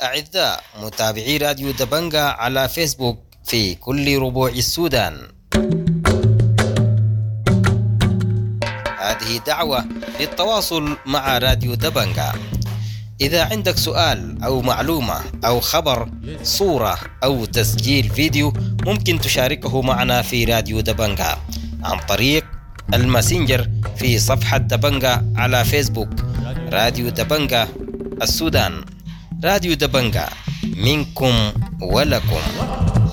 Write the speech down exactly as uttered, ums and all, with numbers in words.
الأعزاء متابعي راديو دبنجة على فيسبوك في كل ربوع السودان، هذه دعوة للتواصل مع راديو دبنجة. إذا عندك سؤال أو معلومة أو خبر، صورة أو تسجيل فيديو، ممكن تشاركه معنا في راديو دبنجة عن طريق الماسنجر في صفحة دبنجة على فيسبوك. راديو دبنجة السودان، راديو دبنجة، منكم ولكم.